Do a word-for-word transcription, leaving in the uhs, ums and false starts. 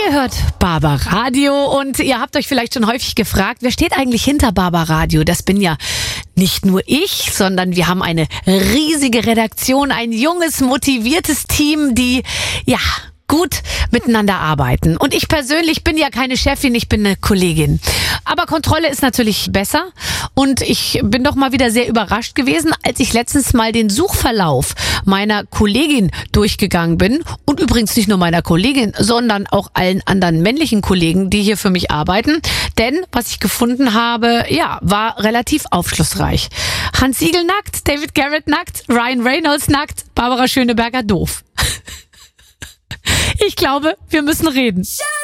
Ihr hört Barbaradio und ihr habt euch vielleicht schon häufig gefragt, wer steht eigentlich hinter Barbaradio? Das bin ja nicht nur ich, sondern wir haben eine riesige Redaktion, ein junges, motiviertes Team, die, ja, gut miteinander arbeiten. Und ich persönlich bin ja keine Chefin, ich bin eine Kollegin. Aber Kontrolle ist natürlich besser. Und ich bin doch mal wieder sehr überrascht gewesen, als ich letztens mal den Suchverlauf meiner Kollegin durchgegangen bin. Und übrigens nicht nur meiner Kollegin, sondern auch allen anderen männlichen Kollegen, die hier für mich arbeiten. Denn was ich gefunden habe, ja, war relativ aufschlussreich. Hans Siegel nackt, David Garrett nackt, Ryan Reynolds nackt, Barbara Schöneberger doof. Ich glaube, wir müssen reden.